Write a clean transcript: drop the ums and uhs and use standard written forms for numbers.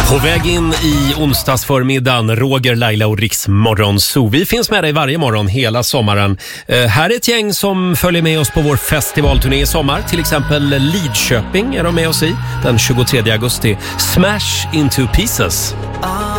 På väg in i onsdagsförmiddagen, Roger, Laila och Riks Morgonzoo. Vi finns med dig varje morgon hela sommaren. Här är ett gäng som följer med oss på vår festivalturné i sommar. Till exempel Lidköping är de med oss i den 23 augusti. Smash into pieces.